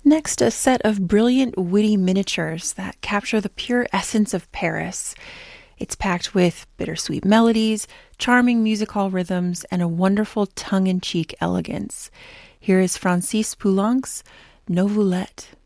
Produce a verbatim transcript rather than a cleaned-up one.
Next, a set of brilliant, witty miniatures that capture the pure essence of Paris. It's packed with bittersweet melodies, charming music hall rhythms, and a wonderful tongue-in-cheek elegance. Here is Francis Poulenc's Nouvellette.